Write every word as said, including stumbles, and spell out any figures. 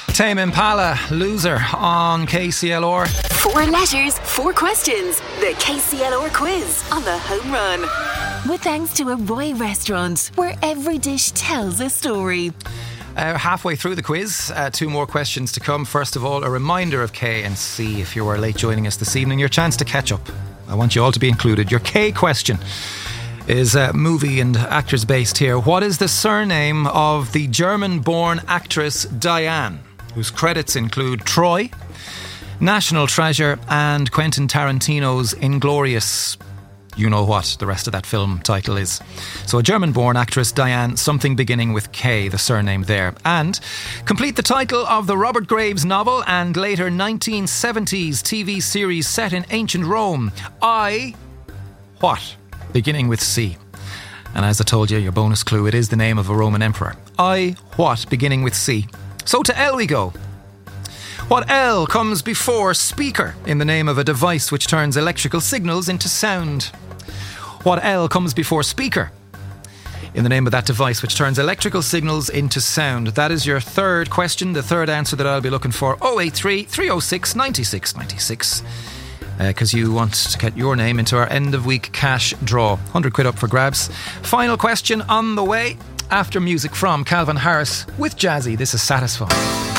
Tame Impala, Loser on K C L R. Four letters, four questions. The K C L R quiz on the home run. With thanks to a Roy restaurant, where every dish tells a story. Uh, halfway through the quiz, uh, two more questions to come. First of all, a reminder of K and C. If you were late joining us this evening, your chance to catch up. I want you all to be included. Your K question is uh, movie and actors based here. What is the surname of the German-born actress Diane, whose credits include Troy, National Treasure and Quentin Tarantino's Inglourious... You know what the rest of that film title is. So a German-born actress, Diane, something beginning with K, the surname there. And complete the title of the Robert Graves novel and later nineteen seventies T V series set in ancient Rome. I... What? Beginning with C. And as I told you, your bonus clue, it is the name of a Roman emperor. I... What? Beginning with C. So to L we go. What L comes before speaker in the name of a device which turns electrical signals into sound? What L comes before speaker in the name of that device which turns electrical signals into sound? That is your third question, the third answer that I'll be looking for. oh eight three, three oh six, nine six nine six. Because uh, you want to get your name into our end of week cash draw. one hundred quid up for grabs. Final question on the way after music from Calvin Harris with Jazzy. This is Satisfying.